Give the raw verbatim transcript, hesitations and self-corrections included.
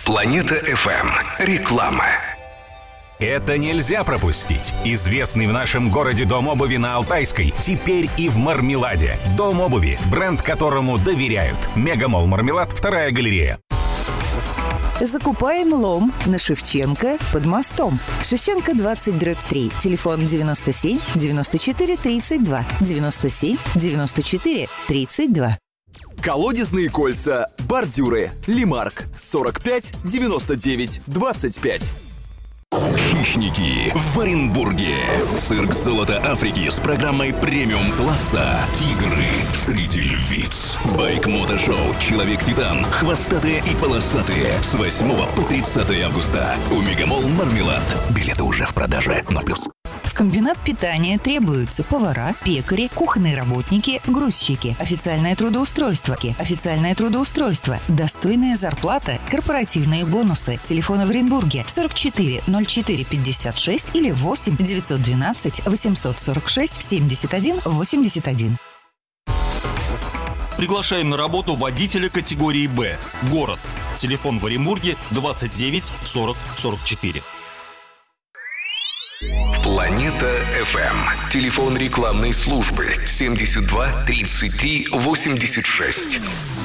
Планета эф эм. Реклама. Это нельзя пропустить. Известный в нашем городе дом обуви на Алтайской теперь и в Мармеладе. Дом обуви, бренд которому доверяют. Мегамолл Мармелад, вторая галерея. Закупаем лом на Шевченко под мостом. Шевченко двадцать дробь три. Телефон девяносто семь девяносто четыре тридцать два. девяносто семь девяносто четыре тридцать два. Колодезные кольца, бордюры, Лимарк, сорок пять девяносто девять двадцать пять. Хищники в Оренбурге. Цирк «Золото Африки» с программой премиум-класса. Тигры среди львиц. Байк-мотошоу «Человек-титан». Хвостатые и полосатые. С восьмого по тридцатое августа. У Мегамолл Мармелад. Билеты уже в продаже. ноль плюс. В комбинат питания требуются повара, пекари, кухонные работники, грузчики, официальное трудоустройство, официальное трудоустройство, достойная зарплата, корпоративные бонусы. Телефон в Оренбурге сорок четыре ноль четыре пятьдесят шесть или восемь девятьсот двенадцать восемьсот сорок шесть семьдесят один восемьдесят один. Приглашаем на работу водителя категории «Б». Город. Телефон в Оренбурге двадцать девять сорок сорок четыре. Планета эф эм. Телефон рекламной службы семьдесят два тридцать три восемьдесят шесть.